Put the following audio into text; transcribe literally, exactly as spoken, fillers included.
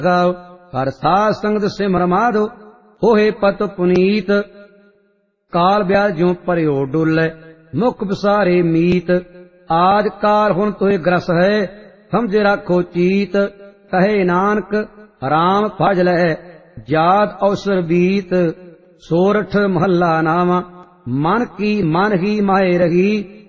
गाओ हर साध संगत सिमर माधो होए पत पुनीत। काल ब्याज ज्यों परियो डोलै मुख विसारे मीत। आज काल हुन तोहे ग्रस है समझे राखो चीत। कहे नानक राम भज लै जात अवसर बीत। सोरठ महला नावा मन की मन ही माहे रही।